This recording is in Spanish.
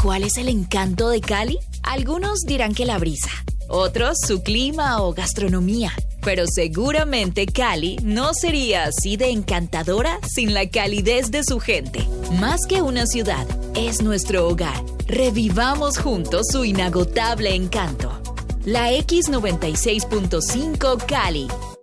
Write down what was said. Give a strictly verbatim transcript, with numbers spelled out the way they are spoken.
¿Cuál es el encanto de Cali? Algunos dirán que la brisa, otros su clima o gastronomía. Pero seguramente Cali no sería así de encantadora sin la calidez de su gente. Más que una ciudad, es nuestro hogar. Revivamos juntos su inagotable encanto. La X noventa y seis punto cinco Cali,